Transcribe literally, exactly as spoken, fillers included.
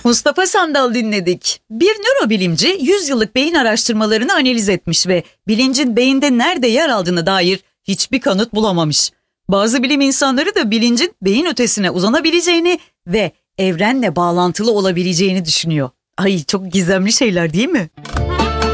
Mustafa Sandal dinledik. Bir nörobilimci yüz yıllık beyin araştırmalarını analiz etmiş ve bilincin beyinde nerede yer aldığına dair hiçbir kanıt bulamamış. Bazı bilim insanları da bilincin beyin ötesine uzanabileceğini ve evrenle bağlantılı olabileceğini düşünüyor. Ay, çok gizemli şeyler değil mi?